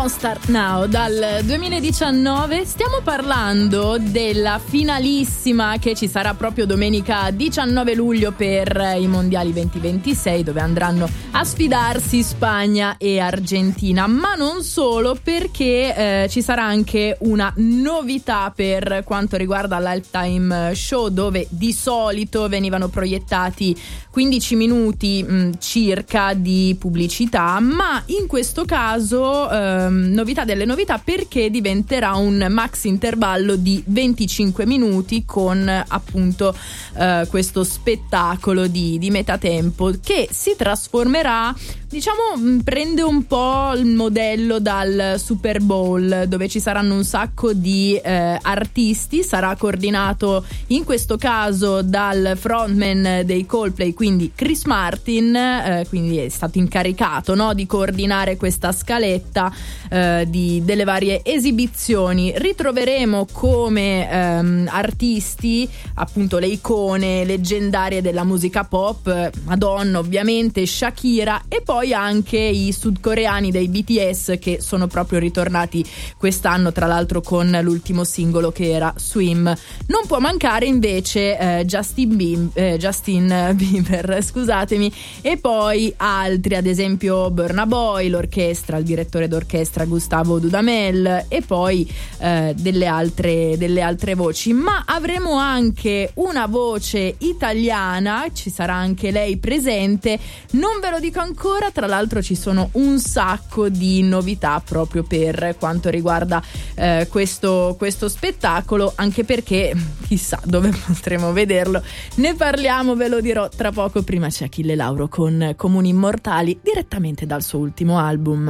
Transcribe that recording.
Start Now dal 2019. Stiamo parlando della finalissima che ci sarà proprio domenica 19 luglio per i mondiali 2026, dove andranno a sfidarsi Spagna e Argentina, ma non solo, perché ci sarà anche una novità per quanto riguarda l'halftime show, dove di solito venivano proiettati 15 minuti circa di pubblicità, ma in questo caso novità delle novità, perché diventerà un max intervallo di 25 minuti con appunto questo spettacolo di metà tempo, che si trasformerà, diciamo, prende un po' il modello dal Super Bowl, dove ci saranno un sacco di artisti. Sarà coordinato in questo caso dal frontman dei Coldplay, quindi Chris Martin, quindi è stato incaricato, no, di coordinare questa scaletta delle varie esibizioni. Ritroveremo come artisti appunto le icone leggendarie della musica pop, Madonna ovviamente, Shakira, e poi anche i sudcoreani dei BTS, che sono proprio ritornati quest'anno, tra l'altro con l'ultimo singolo che era Swim. Non può mancare invece Justin Bieber, scusatemi, e poi altri, ad esempio Burna Boy, l'orchestra, il direttore d'orchestra Gustavo Dudamel, e poi delle altre voci. Ma avremo anche una voce italiana, ci sarà anche lei presente, non ve lo dico ancora. Tra l'altro ci sono un sacco di novità proprio per quanto riguarda questo spettacolo, anche perché chissà dove potremo vederlo. Ne parliamo, ve lo dirò tra poco. Prima c'è Achille Lauro con Comuni Immortali, direttamente dal suo ultimo album.